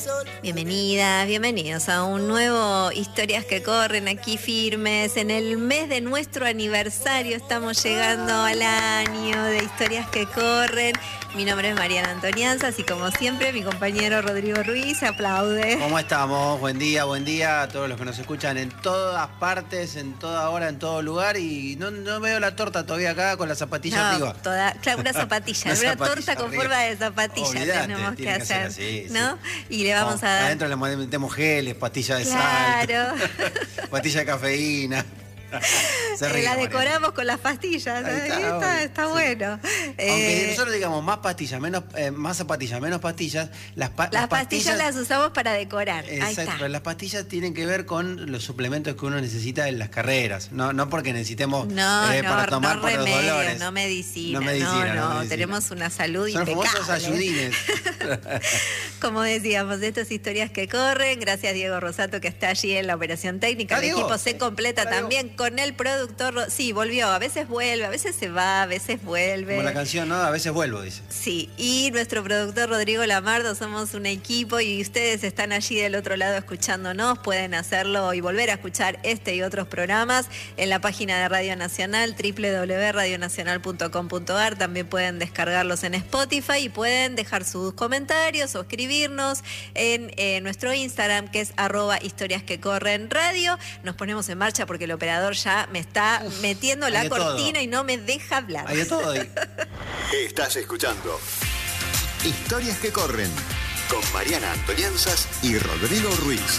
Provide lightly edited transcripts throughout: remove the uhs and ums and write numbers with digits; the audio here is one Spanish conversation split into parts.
Bienvenidas, bienvenidos a un nuevo Historias que Corren, aquí firmes. En el mes de nuestro aniversario estamos llegando al año de Historias que Corren. Mi nombre es Mariana Antonianzas y como siempre mi compañero Rodrigo Ruiz aplaude. ¿Cómo estamos? Buen día a todos los que nos escuchan en todas partes, en toda hora, en todo lugar. Y no veo la torta todavía acá con la zapatilla arriba. Claro, una zapatilla, una torta con forma de zapatilla. Olvidate, tenemos que hacer, así, ¿no? Sí. Y le vamos a dar... Adentro le metemos geles, pastillas de Claro. sal, pastillas de cafeína. La decoramos con las pastillas. Está bueno. Aunque nosotros digamos más zapatillas, menos pastillas, las pastillas las usamos para decorar. Exacto, pero las pastillas tienen que ver con los suplementos que uno necesita en las carreras. No porque necesitemos para tomar por los dolores. No medicina. Tenemos una salud Son impecable. Son famosos ayudines. Como decíamos, de estas historias que corren, gracias a Diego Rosato que está allí en la operación técnica. El equipo se completa también con el productor. Sí, volvió. A veces vuelve, a veces se va, a veces vuelve. Como la canción, ¿no? A veces vuelvo, dice. Sí, y nuestro productor Rodrigo Lamardo, somos un equipo y ustedes están allí del otro lado escuchándonos. Pueden hacerlo y volver a escuchar este y otros programas en la página de Radio Nacional, www.radionacional.com.ar. También pueden descargarlos en Spotify y pueden dejar sus comentarios o escribirnos en nuestro Instagram, que es @historiasquecorrenradio. Nos ponemos en marcha porque el operador ya me está metiendo la cortina y no me deja hablar. Hay de todo ahí. Estás escuchando Historias que Corren con Mariana Antonianzas y Rodrigo Ruiz.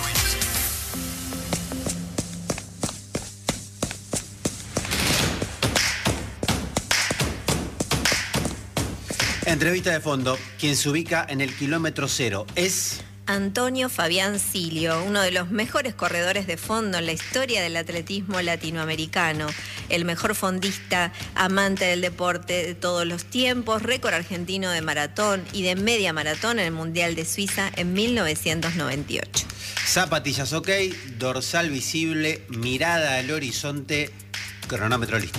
Entrevista de fondo. Quien se ubica en el kilómetro cero es... Antonio Fabián Silio, uno de los mejores corredores de fondo en la historia del atletismo latinoamericano, el mejor fondista, amante del deporte de todos los tiempos, récord argentino de maratón y de media maratón en el Mundial de Suiza en 1998. Zapatillas ok, dorsal visible, mirada al horizonte, cronómetro listo.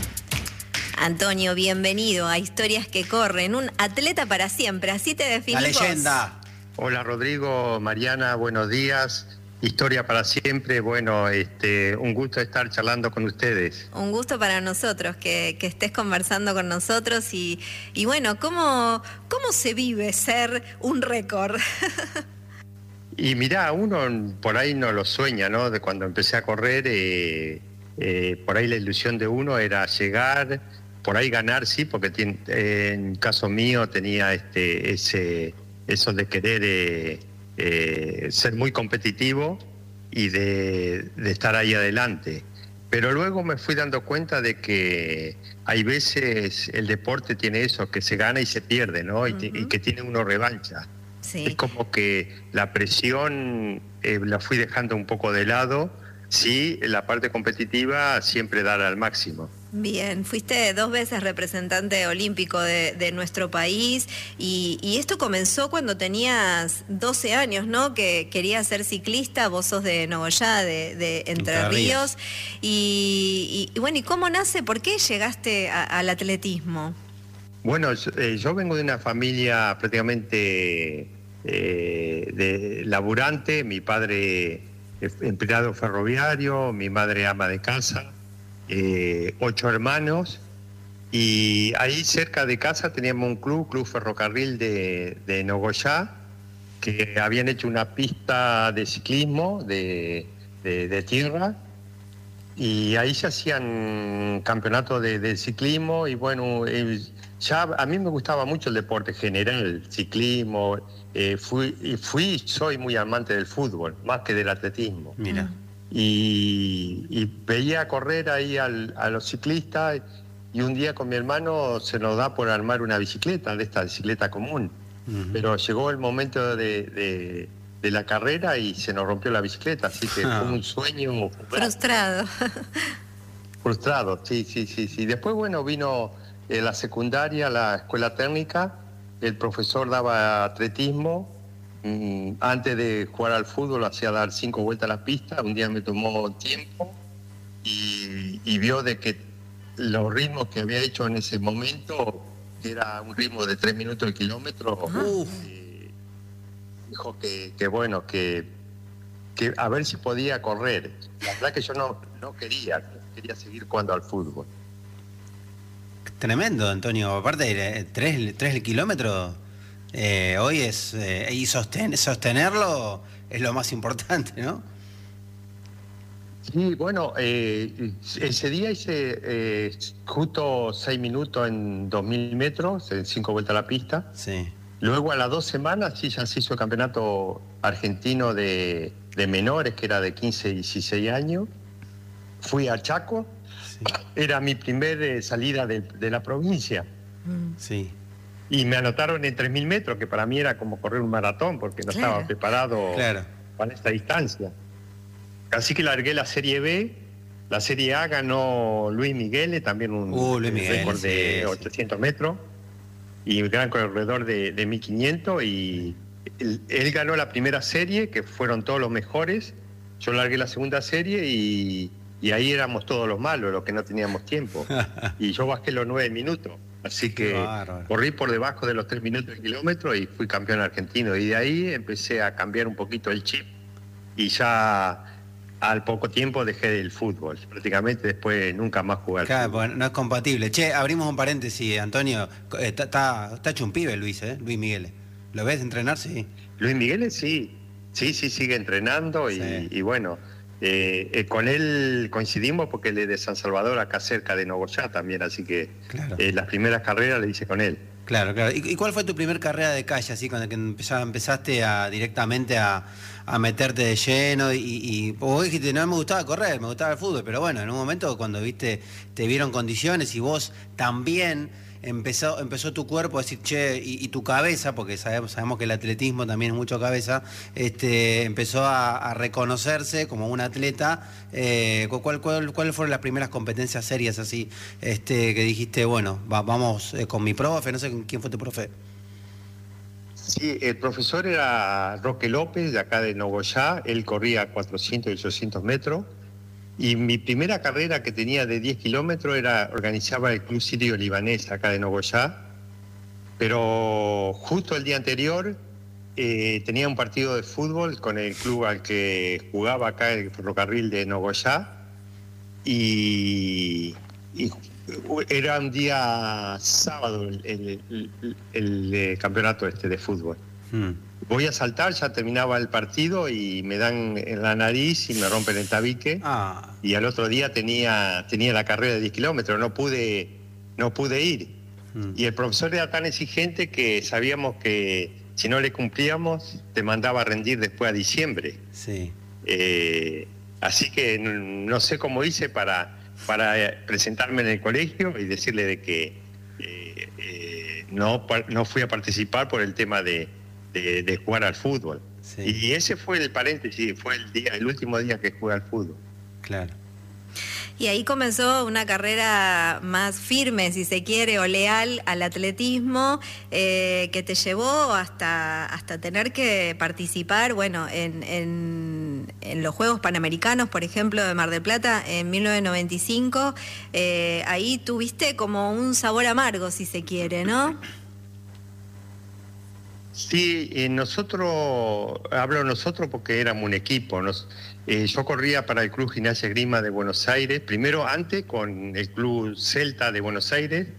Antonio, bienvenido a Historias que Corren, un atleta para siempre, así te definís. La leyenda. Hola Rodrigo, Mariana, buenos días. Historia para siempre, bueno, un gusto estar charlando con ustedes. Un gusto para nosotros que estés conversando con nosotros y bueno, ¿cómo se vive ser un récord? Y mirá, uno por ahí no lo sueña, ¿no? De cuando empecé a correr, por ahí la ilusión de uno era llegar, por ahí ganar, sí, porque en caso mío tenía eso de querer ser muy competitivo y de estar ahí adelante. Pero luego me fui dando cuenta de que hay veces el deporte tiene eso, que se gana y se pierde, ¿no? Y que tiene uno revancha. Sí. Es como que la presión la fui dejando un poco de lado. Sí, en la parte competitiva siempre dar al máximo. Bien, fuiste 2 veces representante olímpico de nuestro país y esto comenzó cuando tenías 12 años, ¿no? Que querías ser ciclista, vos sos de Nogoyá, de Entre Ríos. Y bueno, ¿y cómo nace? ¿Por qué llegaste al atletismo? Bueno, yo vengo de una familia prácticamente de laburante. Mi padre empleado ferroviario, mi madre ama de casa. 8 hermanos, y ahí cerca de casa teníamos un club ferrocarril de Nogoyá, que habían hecho una pista de ciclismo de tierra, y ahí se hacían campeonatos de ciclismo, y bueno, ya a mí me gustaba mucho el deporte general, el ciclismo, soy muy amante del fútbol, más que del atletismo. Mira. Y veía correr ahí a los ciclistas, y un día con mi hermano se nos da por armar una bicicleta, de esta bicicleta común. Pero llegó el momento de la carrera y se nos rompió la bicicleta, así que fue un sueño frustrado. Frustrado, sí. Después, bueno, vino la secundaria, la escuela técnica, el profesor daba atletismo. Antes de jugar al fútbol hacía dar 5 vueltas a la pista. Un día me tomó tiempo y vio de que los ritmos que había hecho en ese momento, que era un ritmo de 3 minutos el kilómetro, dijo que bueno, que a ver si podía correr. La verdad que yo no quería seguir jugando al fútbol. Tremendo, Antonio. Aparte, 3 kilómetros hoy es... y sostenerlo es lo más importante, ¿no? Sí, bueno, ese día hice justo 6 minutos en 2.000 metros, en 5 vueltas a la pista. Sí. Luego a las 2 semanas sí ya se hizo el campeonato argentino de menores, que era de 15 y 16 años. Fui a Chaco, sí. Era mi primer salida de la provincia. Sí. Y me anotaron en 3.000 metros, que para mí era como correr un maratón, porque no estaba preparado para esta distancia. Así que largué la Serie B, la Serie A ganó Luis Miguel, también un récord de 800 metros, y un gran corredor de 1.500, y él ganó la primera serie, que fueron todos los mejores. Yo largué la segunda serie y ahí éramos todos los malos, los que no teníamos tiempo. Y yo bajé los 9 minutos. Así que corrí por debajo de los 3 minutos de kilómetro y fui campeón argentino. Y de ahí empecé a cambiar un poquito el chip y ya al poco tiempo dejé el fútbol. Prácticamente después nunca más jugué al fútbol. Bueno, no es compatible. Che, abrimos un paréntesis, Antonio. Está hecho un pibe Luis Miguel. ¿Lo ves entrenar? Sí. Luis Miguel sí, sigue entrenando y bueno, con él coincidimos porque él es de San Salvador, acá cerca de Nogoyá también, así que las primeras carreras le hice con él. Claro. ¿Y cuál fue tu primer carrera de calle, así, cuando empezaste directamente a meterte de lleno? Y vos dijiste, no me gustaba correr, me gustaba el fútbol, pero bueno, en un momento cuando te vieron condiciones y vos también... Empezó tu cuerpo a decir, che, y tu cabeza, porque sabemos que el atletismo también es mucho cabeza, empezó a reconocerse como un atleta. ¿Cuáles fueron las primeras competencias serias así, que dijiste, bueno, vamos con mi profe? No sé quién fue tu profe. Sí, el profesor era Roque López, de acá de Nogoyá. Él corría 400 y 800 metros. Y mi primera carrera, que tenía de 10 kilómetros, organizaba el Club Sirio Libanés, acá de Nogoyá. Pero justo el día anterior tenía un partido de fútbol con el club al que jugaba acá, el Ferrocarril de Nogoyá. Y era un día sábado el campeonato de fútbol. Voy a saltar, ya terminaba el partido y me dan en la nariz y me rompen el tabique. Y al otro día tenía la carrera de 10 kilómetros, no pude ir. Y el profesor era tan exigente que sabíamos que si no le cumplíamos te mandaba a rendir después a diciembre. Sí. Así que no sé cómo hice para presentarme en el colegio y decirle de que no fui a participar por el tema de jugar al fútbol. Sí. Y ese fue el paréntesis, fue el último día que jugué al fútbol. Claro. Y ahí comenzó una carrera más firme, si se quiere, o leal al atletismo, que te llevó hasta tener que participar, bueno, en los Juegos Panamericanos, por ejemplo, de Mar del Plata, en 1995. Ahí tuviste como un sabor amargo, si se quiere, ¿no? Sí, hablo nosotros porque éramos un equipo. Yo corría para el Club Gimnasia Esgrima de Buenos Aires, primero antes con el Club Celta de Buenos Aires.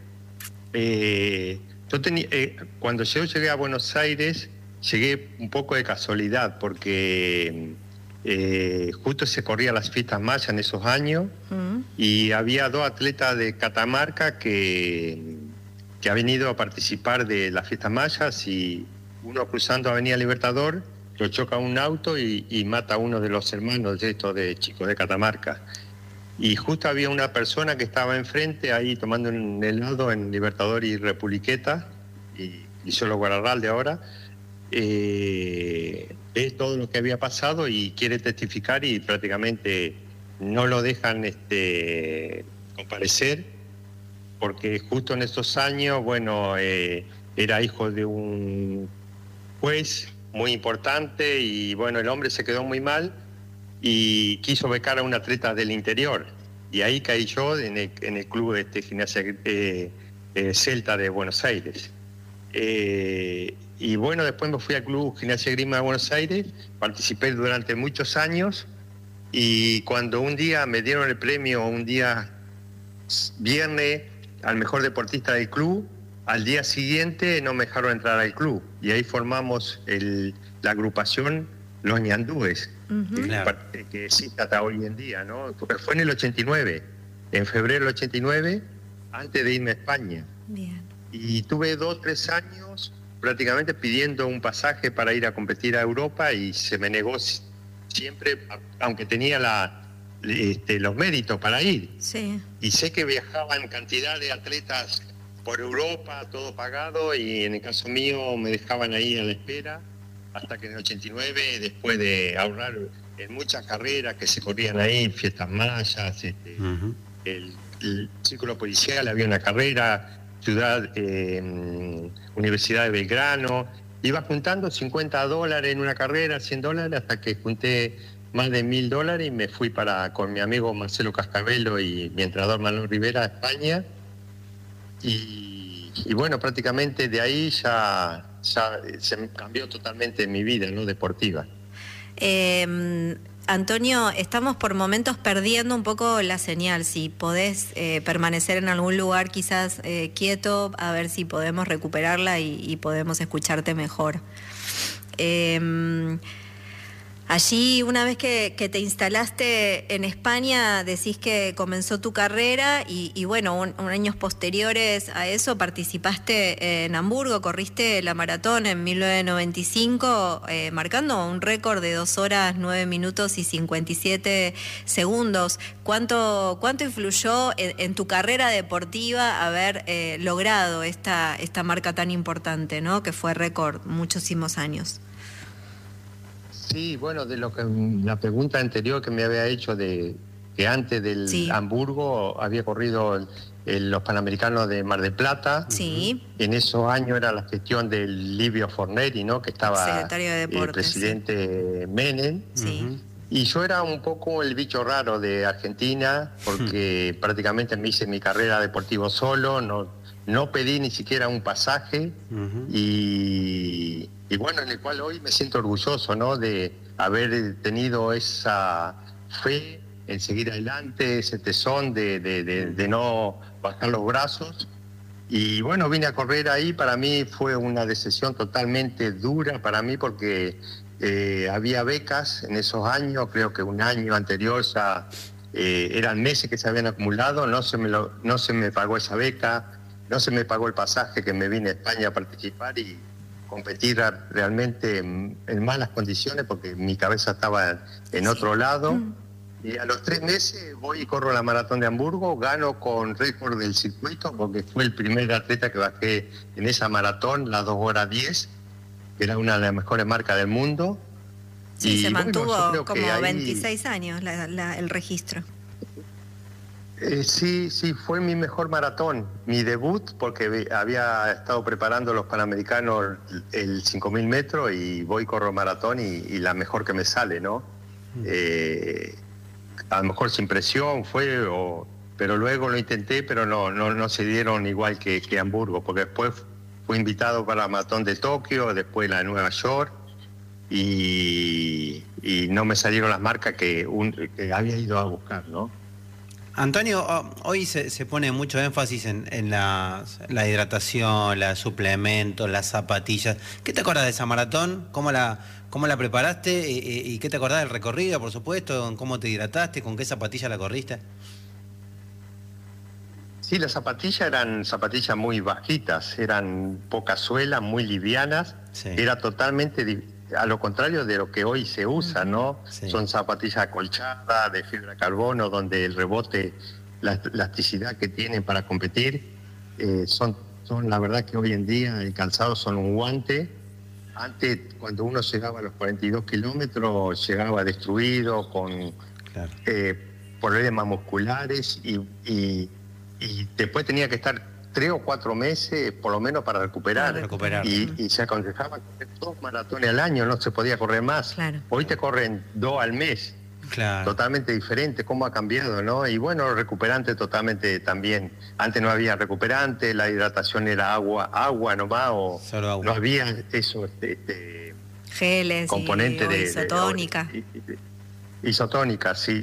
Cuando yo llegué a Buenos Aires, llegué un poco de casualidad, porque justo se corrían las fiestas mayas en esos años, y había 2 atletas de Catamarca que ha venido a participar de las fiestas mayas, y uno cruzando Avenida Libertador lo choca un auto y mata a uno de los hermanos de chicos de Catamarca. Y justo había una persona que estaba enfrente ahí tomando un helado en Libertador y Republiqueta, y solo Guararralde ahora, es todo lo que había pasado y quiere testificar, y prácticamente no lo dejan comparecer, porque justo en estos años, bueno, era hijo de un juez muy importante, y bueno, el hombre se quedó muy mal y quiso becar a un atleta del interior, y ahí caí yo en el club Gimnasia Celta de Buenos Aires. y bueno, después me fui al Club Gimnasia Esgrima de Buenos Aires, participé durante muchos años, y cuando un día me dieron el premio, un día viernes, al mejor deportista del club, al día siguiente no me dejaron entrar al club, y ahí formamos la agrupación Los Ñandúes, que existe hasta hoy en día, ¿no? Fue en el 89, en febrero del 89, antes de irme a España. Bien. Y tuve 2 o 3 años prácticamente pidiendo un pasaje para ir a competir a Europa, y se me negó siempre, aunque tenía los méritos para ir. Sí. Y sé que viajaban cantidad de atletas por Europa, todo pagado, y en el caso mío me dejaban ahí a la espera, hasta que en el 89, después de ahorrar en muchas carreras que se corrían ahí, fiestas mayas, el círculo policial, había una carrera, Universidad de Belgrano, iba juntando $50 en una carrera, $100, hasta que junté más de $1.000 y me fui con mi amigo Marcelo Cascabello y mi entrenador Manuel Rivera a España, y bueno, prácticamente de ahí ya se me cambió totalmente mi vida, ¿no?, deportiva. Antonio, estamos por momentos perdiendo un poco la señal. Si podés permanecer en algún lugar quizás quieto, a ver si podemos recuperarla y podemos escucharte mejor. Allí, una vez que te instalaste en España, decís que comenzó tu carrera y bueno, años posteriores a eso participaste en Hamburgo, corriste la maratón en 1995, marcando un récord de 2 horas, 9 minutos y 57 segundos. ¿Cuánto influyó en tu carrera deportiva haber logrado esta marca tan importante, ¿no?, que fue récord muchísimos años? Sí, bueno, de lo que la pregunta anterior que me había hecho de que antes del Hamburgo había corrido los Panamericanos de Mar del Plata. Sí. En esos años era la gestión del Livio Forneri, ¿no?, que estaba secretario de Deportes, el presidente Menem. Sí. Y yo era un poco el bicho raro de Argentina, porque prácticamente me hice mi carrera deportiva solo, no pedí ni siquiera un pasaje, y bueno, en el cual hoy me siento orgulloso, ¿no?, de haber tenido esa fe en seguir adelante, ese tesón de no bajar los brazos. Y bueno, vine a correr ahí. Para mí fue una decisión totalmente dura para mí, porque había becas en esos años, creo que un año anterior ya eran meses que se habían acumulado, no se me pagó esa beca, no se me pagó el pasaje, que me vine a España a participar y competir realmente en malas condiciones, porque mi cabeza estaba en otro lado. Y a los 3 meses voy y corro la maratón de Hamburgo, gano con récord del circuito, porque fue el primer atleta que bajé en esa maratón, las 2 horas 10, que era una de las mejores marcas del mundo. Sí, y se mantuvo bueno, como ahí 26 años el registro. Sí, fue mi mejor maratón, mi debut, porque había estado preparando los Panamericanos el 5.000 metros, y voy, corro maratón y la mejor que me sale, ¿no? A lo mejor sin presión pero luego lo intenté, pero no se dieron igual que Hamburgo, porque después fui invitado para la maratón de Tokio, después la de Nueva York, y no me salieron las marcas que había ido a buscar, ¿no? Antonio, hoy se pone mucho énfasis en la hidratación, los suplementos, las zapatillas. ¿Qué te acordás de esa maratón? ¿Cómo la preparaste? ¿Y qué te acordás del recorrido, por supuesto? ¿Cómo te hidrataste? ¿Con qué zapatilla la corriste? Sí, las zapatillas eran zapatillas muy bajitas, eran poca suela, muy livianas. Sí. Era totalmente a lo contrario de lo que hoy se usa, ¿no? Sí. Son zapatillas acolchadas, de fibra de carbono, donde el rebote, la elasticidad que tienen para competir, son la verdad que hoy en día el calzado son un guante. Antes, cuando uno llegaba a los 42 kilómetros, llegaba destruido, con problemas musculares, y después tenía que estar 3 o 4 meses por lo menos para recuperar. Y se aconsejaba correr 2 maratones al año, no se podía correr más. Claro. Hoy te corren 2 al mes. Claro. totalmente diferente, cómo ha cambiado, ¿no? Y bueno, recuperante totalmente también. Antes no había recuperante, la hidratación era agua nomás, o Solo agua. no había eso, Geles componente o isotónica. Isotónica, sí.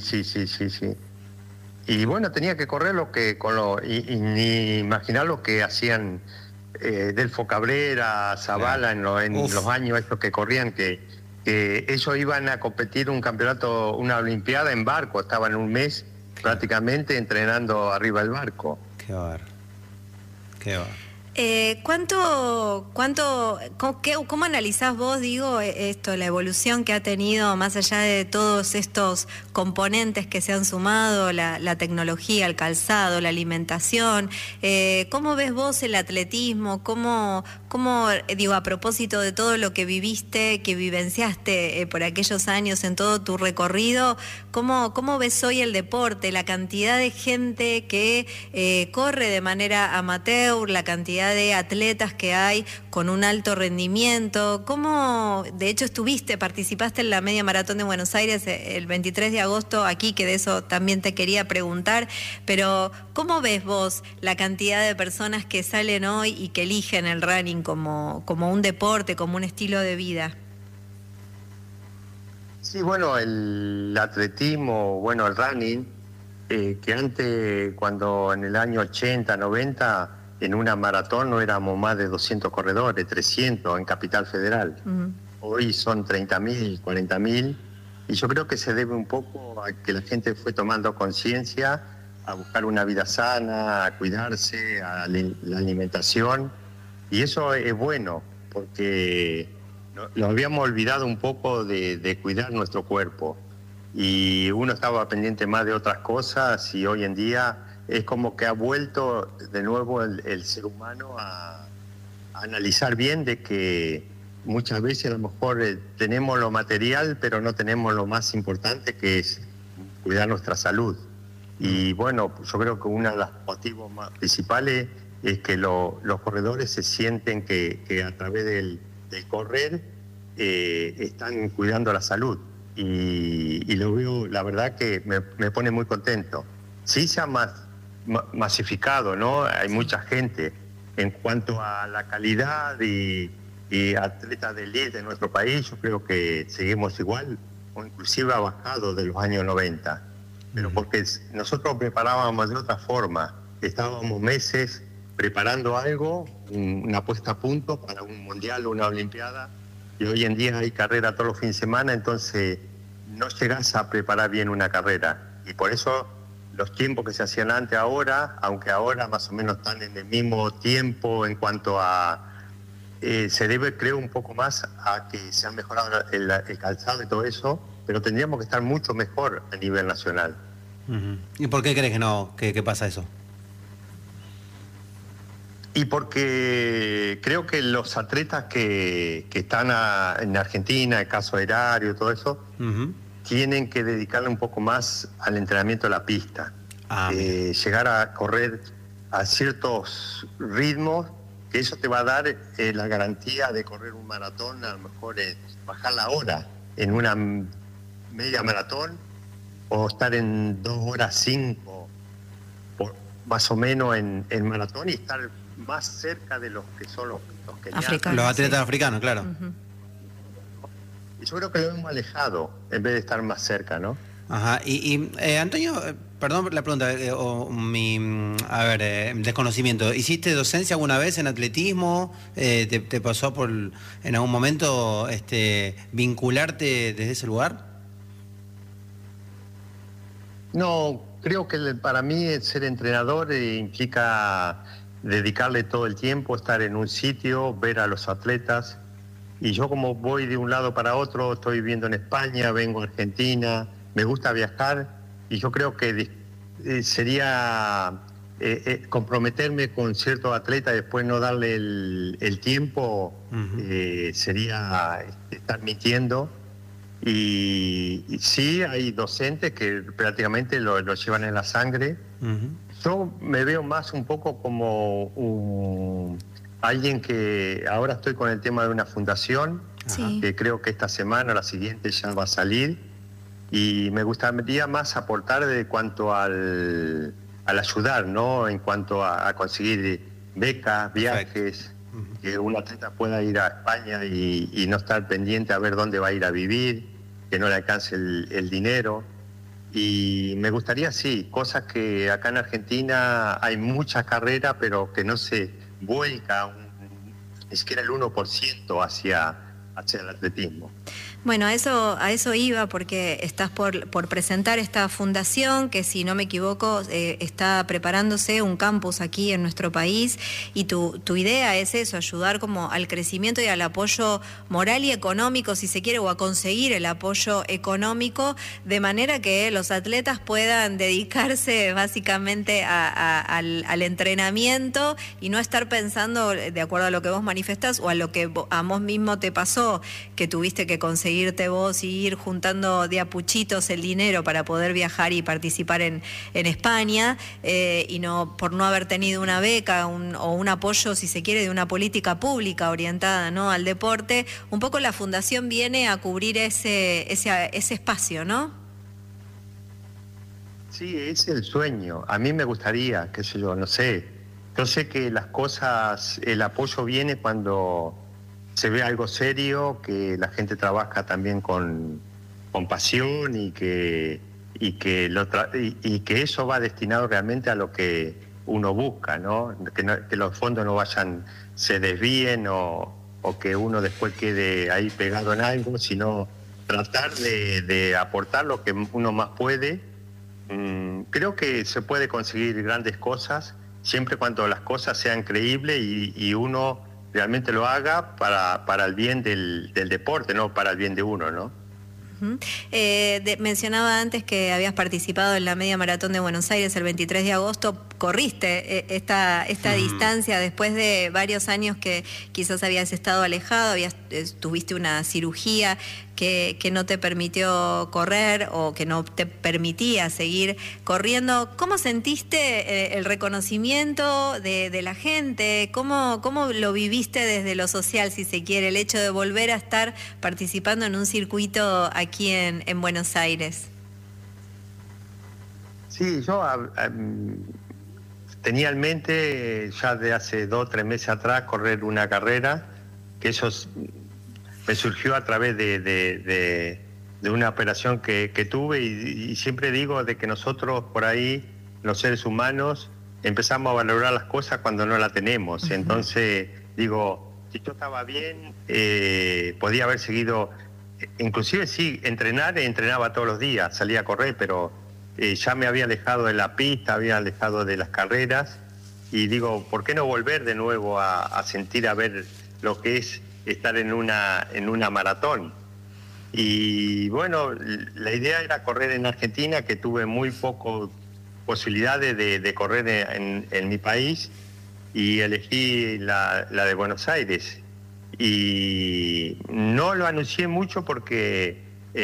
Y bueno, tenía que correr y ni imaginar lo que hacían Delfo Cabrera, Zavala en los años estos que corrían, que ellos iban a competir un campeonato, una olimpiada en barco, estaban un mes prácticamente entrenando arriba del barco. Qué bar. ¿Cómo analizás vos, digo, la evolución que ha tenido más allá de todos estos componentes que se han sumado, la tecnología, el calzado, la alimentación? ¿Cómo ves vos el atletismo? ¿Cómo, digo, a propósito de todo lo que viviste, que vivenciaste por aquellos años en todo tu recorrido, ¿cómo ves hoy el deporte, la cantidad de gente que corre de manera amateur, la cantidad de atletas que hay con un alto rendimiento? ¿Cómo, de hecho, participaste en la media maratón de Buenos Aires el 23 de agosto aquí, que de eso también te quería preguntar, pero ¿cómo ves vos la cantidad de personas que salen hoy y que eligen el running como un deporte, como un estilo de vida? Sí, bueno, el atletismo, bueno, el running, que antes, cuando en el año 80, 90, en una maratón no éramos más de 200 corredores, 300 en Capital Federal. Uh-huh. Hoy son 30.000, 40.000, y yo creo que se debe un poco a que la gente fue tomando conciencia, a buscar una vida sana, a cuidarse, a la alimentación, y eso es bueno, porque nos habíamos olvidado un poco de cuidar nuestro cuerpo, y uno estaba pendiente más de otras cosas, y hoy en día es como que ha vuelto de nuevo el ser humano a analizar bien de que muchas veces a lo mejor tenemos lo material, pero no tenemos lo más importante, que es cuidar nuestra salud. Y bueno, yo creo que uno de los motivos más principales es que los corredores se sienten que a través del correr están cuidando la salud. Y lo veo, la verdad que me pone muy contento. Sí se ha masificado, ¿no? Hay mucha gente. En cuanto a la calidad y atletas de elite de nuestro país, yo creo que seguimos igual, o inclusive ha bajado de los años 90. Pero porque nosotros preparábamos de otra forma. Estábamos meses preparando algo, una puesta a punto para un mundial o una olimpiada, y hoy en día hay carrera todos los fines de semana, entonces no llegas a preparar bien una carrera. Y por eso los tiempos que se hacían antes ahora, aunque ahora más o menos están en el mismo tiempo en cuanto a... se debe, creo, un poco más a que se ha mejorado el calzado y todo eso, pero tendríamos que estar mucho mejor a nivel nacional. Uh-huh. ¿Y por qué crees que no, que pasa eso? Y porque creo que los atletas que están en Argentina, el caso Erario, todo eso, uh-huh, tienen que dedicarle un poco más al entrenamiento de la pista. Llegar a correr a ciertos ritmos, que eso te va a dar la garantía de correr un maratón, a lo mejor bajar la hora en una media maratón, o estar en 2 horas 5, más o menos en maratón, y estar más cerca de los que son los kenianos. Los atletas africanos, claro. Uh-huh. Y yo creo que lo hemos alejado en vez de estar más cerca, ¿no? Ajá. Y Antonio, perdón la pregunta, desconocimiento. ¿Hiciste docencia alguna vez en atletismo? ¿Te pasó por en algún momento vincularte desde ese lugar? No, creo que para mí ser entrenador implica dedicarle todo el tiempo, estar en un sitio, ver a los atletas. Y yo, como voy de un lado para otro, estoy viviendo en España, vengo a Argentina, me gusta viajar, y yo creo que sería comprometerme con cierto atleta y después no darle el tiempo, uh-huh, sería estar mintiendo. Y sí, hay docentes que prácticamente lo llevan en la sangre. Uh-huh. Yo me veo más un poco como alguien que ahora estoy con el tema de una fundación, sí, que creo que esta semana o la siguiente ya va a salir, y me gustaría más aportar de cuanto al ayudar, ¿no? En cuanto a conseguir becas, viajes, que un atleta pueda ir a España y no estar pendiente a ver dónde va a ir a vivir, que no le alcance el dinero. Y me gustaría, sí, cosas que acá en Argentina hay muchas carreras, pero que no se vuelca ni siquiera el 1% hacia el atletismo. Bueno, a eso iba, porque estás por presentar esta fundación que, si no me equivoco, está preparándose un campus aquí en nuestro país, y tu idea es eso, ayudar como al crecimiento y al apoyo moral y económico, si se quiere, o a conseguir el apoyo económico, de manera que los atletas puedan dedicarse básicamente al entrenamiento y no estar pensando, de acuerdo a lo que vos manifestás o a lo que a vos mismo te pasó, que tuviste que conseguirte vos y ir juntando de a puchitos el dinero para poder viajar y participar en España, y por no haber tenido una beca o un apoyo, si se quiere, de una política pública orientada, ¿no?, al deporte. Un poco la fundación viene a cubrir ese espacio, ¿no? Sí, es el sueño. A mí me gustaría, qué sé yo, no sé. Yo sé que las cosas, el apoyo viene cuando se ve algo serio, que la gente trabaja también con pasión y que eso va destinado realmente a lo que uno busca, ¿no? Que los fondos no se desvíen o que uno después quede ahí pegado en algo, sino tratar de aportar lo que uno más puede. Creo que se puede conseguir grandes cosas siempre cuando las cosas sean creíbles y uno realmente lo haga para el bien del deporte, no para el bien de uno, ¿no? Mencionaba antes que habías participado en la media maratón de Buenos Aires el 23 de agosto. Corriste esta distancia después de varios años que quizás habías estado alejado, tuviste una cirugía que no te permitió correr o que no te permitía seguir corriendo. ¿Cómo sentiste el reconocimiento de la gente? ¿Cómo lo viviste desde lo social, si se quiere, el hecho de volver a estar participando en un circuito aquí en Buenos Aires? Sí, yo tenía en mente ya de hace 2 o 3 meses atrás correr una carrera, que eso me surgió a través de una operación que tuve y siempre digo de que nosotros por ahí, los seres humanos, empezamos a valorar las cosas cuando no las tenemos. Uh-huh. Entonces digo, si yo estaba bien, podía haber seguido, inclusive sí, entrenaba todos los días, salía a correr, pero ya me había alejado de la pista, había alejado de las carreras, y digo, ¿por qué no volver de nuevo a sentir, a ver lo que es estar en una maratón? Y bueno, la idea era correr en Argentina, que tuve muy pocas posibilidades de correr en mi país, y elegí la de Buenos Aires. Y no lo anuncié mucho porque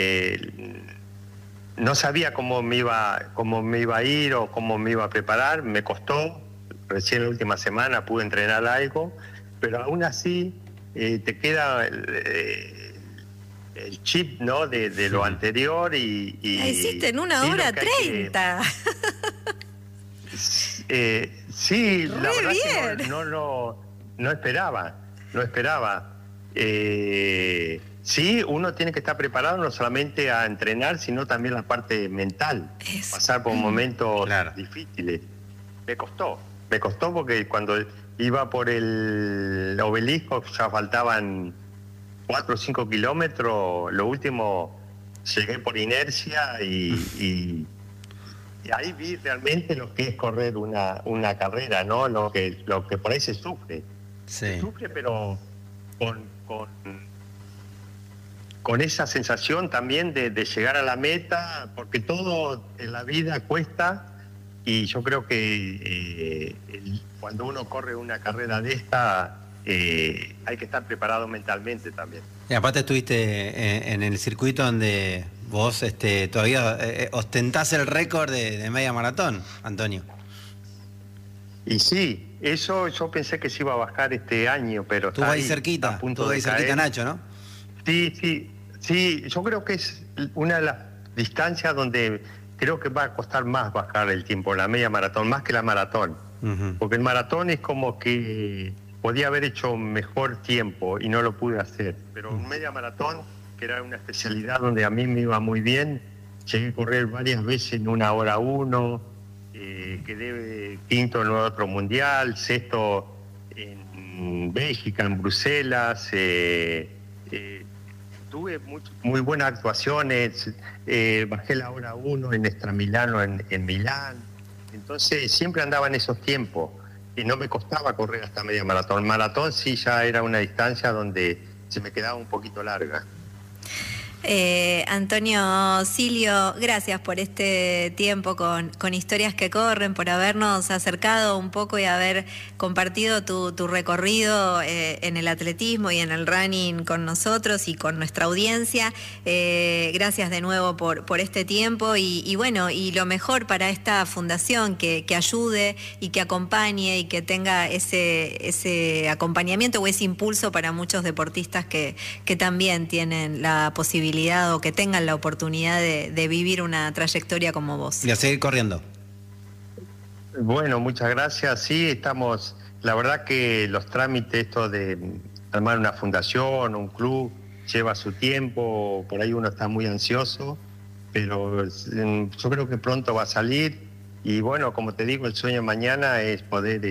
no sabía cómo me iba a ir o cómo me iba a preparar. Me costó, recién la última semana pude entrenar algo, pero aún así te queda el chip, ¿no?, de lo anterior y la hiciste en 1:30. Sí, la verdad bien. Que no esperaba. Sí, uno tiene que estar preparado no solamente a entrenar, sino también la parte mental. Eso. Pasar por momentos difíciles. Me costó porque cuando iba por el obelisco ya faltaban 4 o 5 kilómetros. Lo último llegué por inercia y ahí vi realmente lo que es correr una carrera, ¿no? Lo que por ahí se sufre. Sí. Se sufre, pero con esa sensación también de llegar a la meta, porque todo en la vida cuesta, y yo creo que cuando uno corre una carrera de esta, hay que estar preparado mentalmente también. Y aparte estuviste en el circuito donde vos todavía ostentás el récord de media maratón, Antonio. Y sí, eso yo pensé que se iba a bajar este año, pero estuvo ahí cerquita, a punto de caer. Cerquita Nacho, ¿no? Sí, yo creo que es una de las distancia donde creo que va a costar más bajar el tiempo, la media maratón, más que la maratón. Porque el maratón es como que podía haber hecho mejor tiempo y no lo pude hacer. Pero un media maratón, que era una especialidad donde a mí me iba muy bien, llegué a correr varias veces en 1 hora 1, quedé quinto en otro mundial, sexto en Bélgica, en Bruselas, tuve muy buenas actuaciones, bajé la hora 1 en Extramilano en Milán, entonces siempre andaba en esos tiempos y no me costaba correr hasta media maratón. Maratón sí ya era una distancia donde se me quedaba un poquito larga. Antonio Silio, gracias por este tiempo con Historias que Corren, por habernos acercado un poco y haber compartido tu recorrido en el atletismo y en el running con nosotros y con nuestra audiencia. Gracias de nuevo por este tiempo y bueno, y lo mejor para esta fundación, que ayude y que acompañe y que tenga ese acompañamiento o ese impulso para muchos deportistas que también tienen la posibilidad o que tengan la oportunidad de vivir una trayectoria como vos. Y a seguir corriendo. Bueno, muchas gracias. Sí, estamos, la verdad que los trámites, esto de armar una fundación, un club, lleva su tiempo, por ahí uno está muy ansioso, pero yo creo que pronto va a salir y bueno, como te digo, el sueño mañana es poder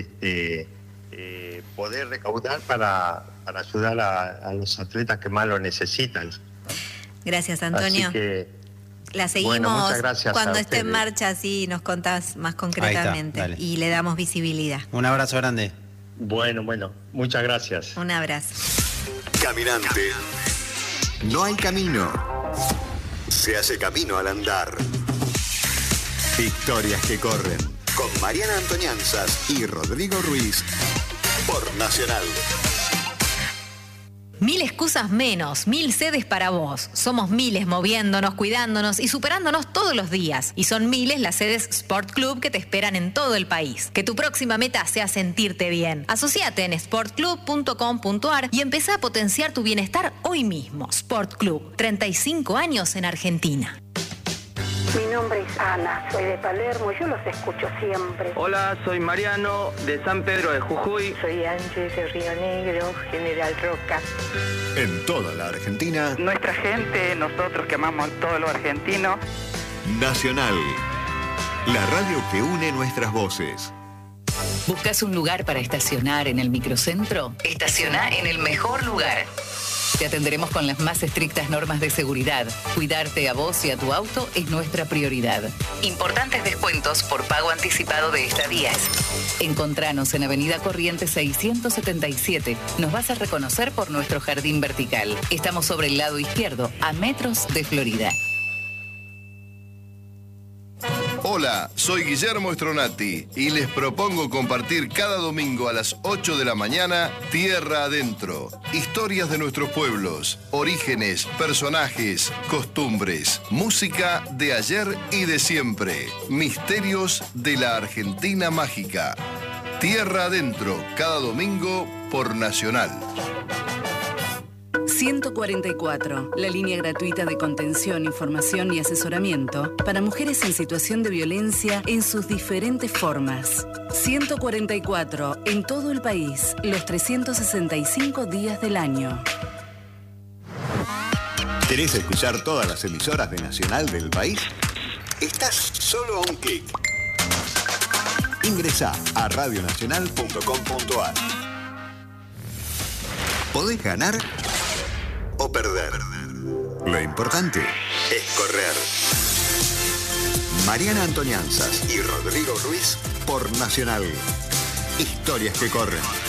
recaudar para ayudar a los atletas que más lo necesitan. Gracias, Antonio. Así que, la seguimos, bueno, muchas gracias cuando a esté en ustedes. marcha, así nos contás más concretamente. Ahí está, y le damos visibilidad. Un abrazo grande. Bueno, muchas gracias. Un abrazo. Caminante. No hay camino. Se hace camino al andar. Historias que corren. Con Mariana Antonianzas y Rodrigo Ruiz. Por Nacional. 1000 excusas menos, 1000 sedes para vos. Somos miles moviéndonos, cuidándonos y superándonos todos los días. Y son miles las sedes Sport Club que te esperan en todo el país. Que tu próxima meta sea sentirte bien. Asociate en sportclub.com.ar y empezá a potenciar tu bienestar hoy mismo. Sport Club, 35 años en Argentina. Mi nombre es Ana, soy de Palermo, yo los escucho siempre. Hola, soy Mariano, de San Pedro de Jujuy. Soy Ángeles de Río Negro, General Roca. En toda la Argentina. Nuestra gente, nosotros que amamos todo lo argentino. Nacional. La radio que une nuestras voces. ¿Buscas un lugar para estacionar en el microcentro? Estaciona en el mejor lugar. Te atenderemos con las más estrictas normas de seguridad. Cuidarte a vos y a tu auto es nuestra prioridad. Importantes descuentos por pago anticipado de estadías. Encontranos en Avenida Corrientes 677. Nos vas a reconocer por nuestro jardín vertical. Estamos sobre el lado izquierdo, a metros de Florida. Hola, soy Guillermo Stronati y les propongo compartir cada domingo a las 8 de la mañana Tierra Adentro. Historias de nuestros pueblos, orígenes, personajes, costumbres, música de ayer y de siempre, misterios de la Argentina mágica. Tierra Adentro, cada domingo por Nacional. 144, la línea gratuita de contención, información y asesoramiento para mujeres en situación de violencia en sus diferentes formas. 144, en todo el país, los 365 días del año. ¿Querés escuchar todas las emisoras de Nacional del país? Estás solo a un clic. Ingresá a radionacional.com.ar. Podés ganar o perder. Lo importante es correr. Mariana Antonianzas y Rodrigo Ruiz por Nacional. Historias que corren.